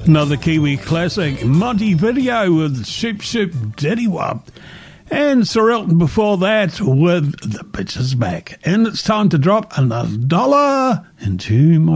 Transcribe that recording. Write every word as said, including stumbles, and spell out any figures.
Another Kiwi classic, Monty Video with Soup Soup Diddy Wop. And Sir Elton before that with The Bitch Is Back. And it's time to drop another dollar into my